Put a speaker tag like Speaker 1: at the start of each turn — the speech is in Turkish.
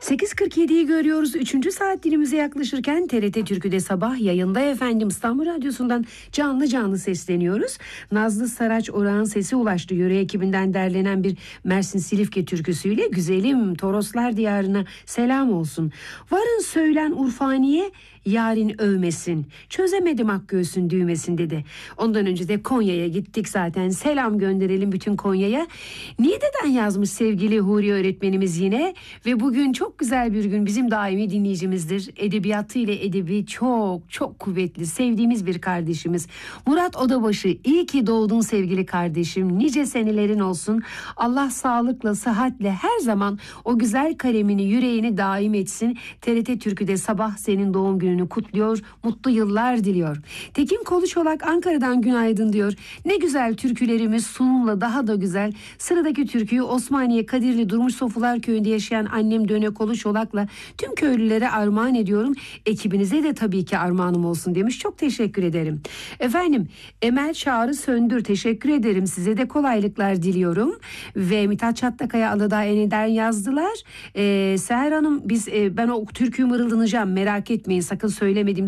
Speaker 1: 8.47'yi görüyoruz. 3. saat dilimize yaklaşırken TRT Türkü'de sabah yayında efendim. İstanbul Radyosu'ndan canlı sesleniyoruz. Nazlı Saraç Orağ'ın sesi ulaştı. Yöre ekibinden derlenen bir Mersin Silifke türküsüyle güzelim Toroslar diyarına selam olsun. Varın söylen Urfaniye, yarın övmesin. Çözemedim ak göğsün düğmesin dedi. Ondan önce de Konya'ya gittik zaten. Selam gönderelim bütün Konya'ya. Niğde'den yazmış sevgili Huri öğretmenimiz yine. Ve bugün çok güzel bir gün, bizim daimi dinleyicimizdir. Edebiyatıyla edebi çok kuvvetli, sevdiğimiz bir kardeşimiz. Murat Odabaşı, iyi ki doğdun sevgili kardeşim. Nice senelerin olsun. Allah sağlıkla, sıhhatle her zaman o güzel kalemini, yüreğini daim etsin. TRT Türkü'de sabah senin doğum gününü kutluyor. Mutlu yıllar diliyor. Tekin Koluçolak Ankara'dan günaydın diyor. Ne güzel türkülerimiz sunumla daha da güzel. Sıradaki türküyü Osmaniye Kadirli Durmuş Sofular Köyü'nde yaşayan annem Döne Koluçolak'la tüm köylülere armağan ediyorum. Ekibinize de tabii ki armağanım olsun demiş. Çok teşekkür ederim. Efendim Emel Çağrı Söndür, teşekkür ederim. Size de kolaylıklar diliyorum. Ve Mithat Çatlakaya Aladağ Ene'den yazdılar. Seher Hanım ben o türküyü mırıldanacağım, merak etmeyin, sakın söylemedim